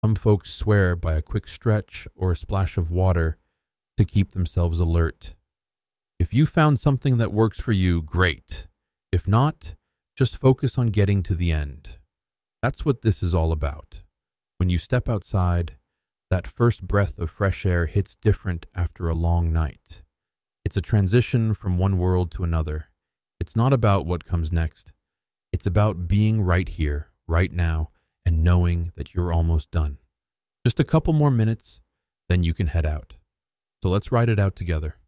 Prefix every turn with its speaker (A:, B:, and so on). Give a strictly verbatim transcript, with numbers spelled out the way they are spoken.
A: Some folks swear by a quick stretch or a splash of water to keep themselves alert. If you found something that works for you, great. If not, just focus on getting to the end. That's what this is all about. When you step outside, that first breath of fresh air hits different after a long night. It's a transition from one world to another. It's not about what comes next. It's about being right here, right now, and knowing that you're almost done. Just a couple more minutes, then you can head out. So let's ride it out together.